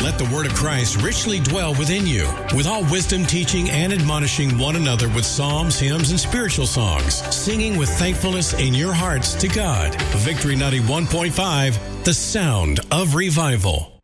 let the word of Christ richly dwell within you, with all wisdom, teaching, and admonishing one another with psalms, hymns, and spiritual songs, singing with thankfulness in your hearts to God. Victory 91.5, the sound of revival.